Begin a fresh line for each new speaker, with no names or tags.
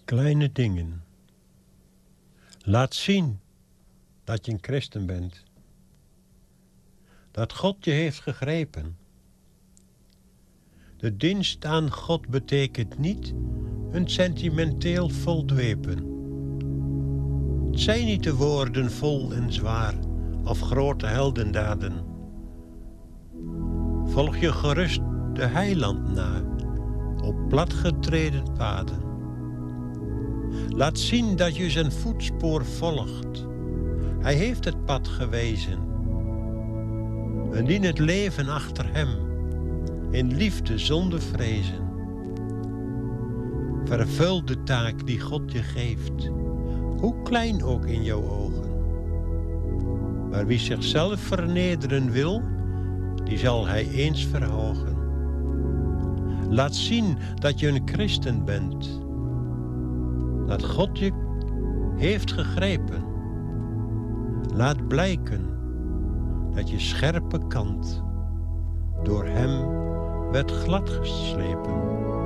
Kleine dingen. Laat zien dat je een christen bent. Dat God je heeft gegrepen. De dienst aan God betekent niet een sentimenteel voldwepen. Het zijn niet de woorden vol en zwaar of grote heldendaden. Volg je gerust de heiland na op platgetreden paden. Laat zien dat je zijn voetspoor volgt. Hij heeft het pad gewezen. En dien het leven achter hem, in liefde zonder vrezen. Vervul de taak die God je geeft, hoe klein ook in jouw ogen. Maar wie zichzelf vernederen wil, die zal hij eens verhogen. Laat zien dat je een christen bent, dat God je heeft gegrepen. Laat blijken dat je scherpe kant door hem werd gladgeslepen.